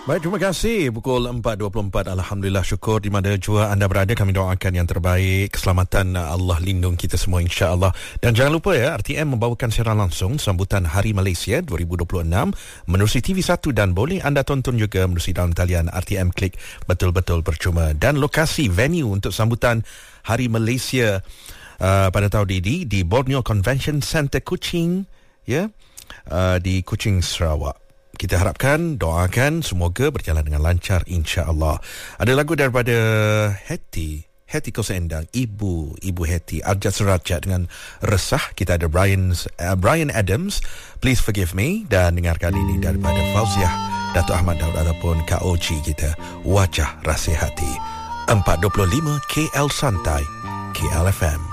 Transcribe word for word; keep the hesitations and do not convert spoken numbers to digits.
Baik, terima kasih. Pukul empat dua puluh empat. Alhamdulillah, syukur di mana jua anda berada. Kami doakan yang terbaik. Keselamatan Allah lindung kita semua, insya-Allah. Dan jangan lupa ya, R T M membawakan siaran langsung sambutan Hari Malaysia dua ribu dua puluh enam menerusi T V satu dan boleh anda tonton juga menerusi dalam talian R T M Klik. Betul-betul percuma. Dan lokasi venue untuk sambutan Hari Malaysia uh, pada tahun ini di Borneo Convention Centre Kuching, ya, uh, di Kuching, Sarawak. Kita harapkan, doakan semoga berjalan dengan lancar, insya-Allah. Ada lagu daripada Hetty, Hetty Kosendang, Ibu, Ibu Hetty, Arjat Surajat dengan Resah. Kita ada Brian, uh, Brian Adams, Please Forgive Me, dan dengarkan ini daripada Fauziah, Datuk Ahmad Daud ataupun K O G kita, Wajah Rahsia Hati. empat dua puluh lima K L Santai, K L F M.